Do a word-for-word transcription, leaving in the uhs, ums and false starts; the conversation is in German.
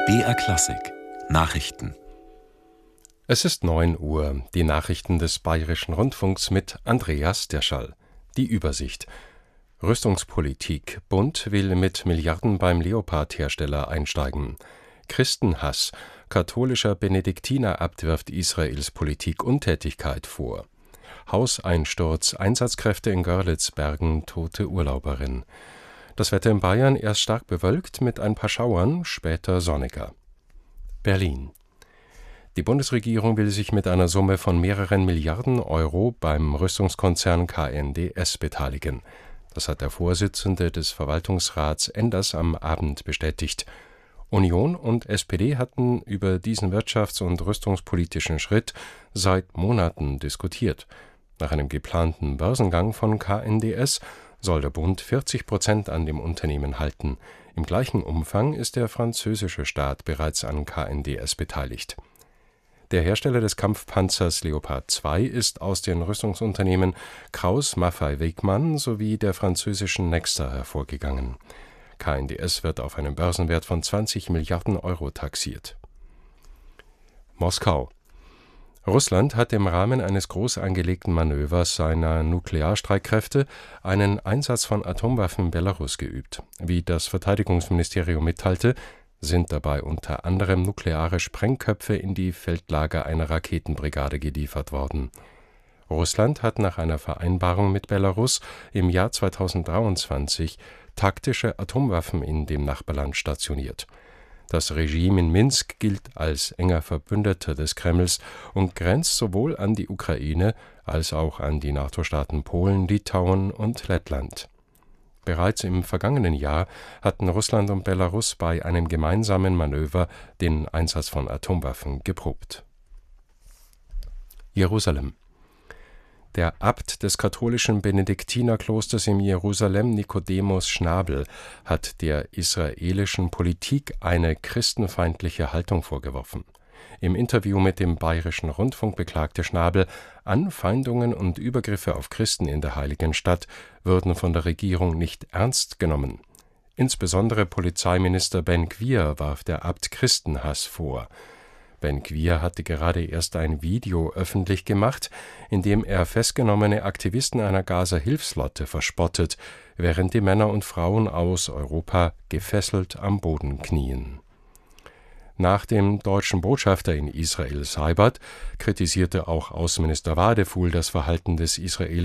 B R Klassik Nachrichten. Es ist neun Uhr. Die Nachrichten des Bayerischen Rundfunks mit Andreas Derschall. Die Übersicht. Rüstungspolitik. Bund will mit Milliarden beim Leopard-Hersteller einsteigen. Christenhass. Katholischer Benediktinerabt wirft Israels Politik Untätigkeit vor. Hauseinsturz. Einsatzkräfte in Görlitz bergen tote Urlauberin. Das Wetter in Bayern erst stark bewölkt mit ein paar Schauern, später sonniger. Berlin. Die Bundesregierung will sich mit einer Summe von mehreren Milliarden Euro beim Rüstungskonzern K N D S beteiligen. Das hat der Vorsitzende des Verwaltungsrats Enders am Abend bestätigt. Union und S P D hatten über diesen wirtschafts- und rüstungspolitischen Schritt seit Monaten diskutiert. Nach einem geplanten Börsengang von K N D S soll der Bund vierzig Prozent an dem Unternehmen halten. Im gleichen Umfang ist der französische Staat bereits an K N D S beteiligt. Der Hersteller des Kampfpanzers Leopard zwei ist aus den Rüstungsunternehmen Krauss Maffei Wegmann sowie der französischen Nexter hervorgegangen. K N D S wird auf einen Börsenwert von zwanzig Milliarden Euro taxiert. Moskau. Russland hat im Rahmen eines groß angelegten Manövers seiner Nuklearstreitkräfte einen Einsatz von Atomwaffen in Belarus geübt. Wie das Verteidigungsministerium mitteilte, sind dabei unter anderem nukleare Sprengköpfe in die Feldlager einer Raketenbrigade geliefert worden. Russland hat nach einer Vereinbarung mit Belarus im Jahr zweitausenddreiundzwanzig taktische Atomwaffen in dem Nachbarland stationiert. Das Regime in Minsk gilt als enger Verbündeter des Kremls und grenzt sowohl an die Ukraine als auch an die NATO-Staaten Polen, Litauen und Lettland. Bereits im vergangenen Jahr hatten Russland und Belarus bei einem gemeinsamen Manöver den Einsatz von Atomwaffen geprobt. Jerusalem. Der Abt des katholischen Benediktinerklosters in Jerusalem, Nicodemus Schnabel, hat der israelischen Politik eine christenfeindliche Haltung vorgeworfen. Im Interview mit dem Bayerischen Rundfunk beklagte Schnabel, Anfeindungen und Übergriffe auf Christen in der Heiligen Stadt würden von der Regierung nicht ernst genommen. Insbesondere Polizeiminister Ben-Gvir warf der Abt Christenhass vor. Ben-Gvir hatte gerade erst ein Video öffentlich gemacht, in dem er festgenommene Aktivisten einer Gaza-Hilfslotte verspottet, während die Männer und Frauen aus Europa gefesselt am Boden knien. Nach dem deutschen Botschafter in Israel Seibert kritisierte auch Außenminister Wadefuhl das Verhalten des israelischen